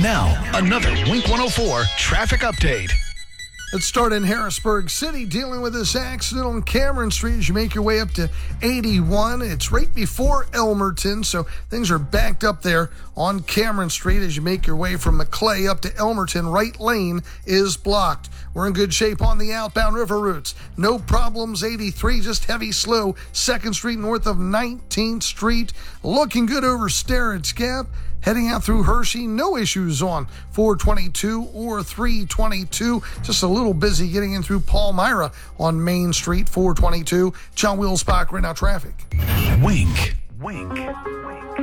Now, another Wink 104 traffic update. Let's start in Harrisburg City, dealing with this accident on Cameron Street as you make your way up to 81. It's right before Elmerton, so things are backed up there on Cameron Street as you make your way from McClay up to Elmerton. Right lane is blocked. We're in good shape on the outbound river routes. No problems, 83, just heavy slow. 2nd Street north of 19th Street. Looking good over Starrett's Gap. Heading out through Hershey, no issues on 422 or 322. Just a little busy getting in through Palmyra on Main Street, 422. John Wilsbach, right now traffic. Wink.